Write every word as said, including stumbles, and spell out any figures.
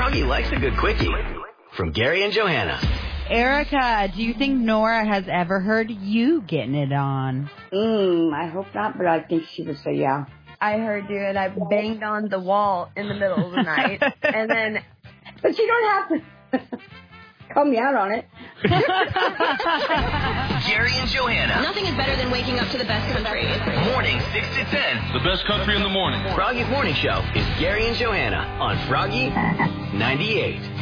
Froggy likes a good quickie. From Gary and Johanna. Erica, do you think Nora has ever heard you getting it on? Mm, I hope not, but I think she would say yeah. I heard you, and I banged on the wall in the middle of the night, and then... But you don't have to call me out on it. Gary and Johanna. Nothing is better than waking up to the best country. Morning six to ten. The best country in the morning. Froggy's Morning Show is Gary and Johanna on Froggy ninety-eight.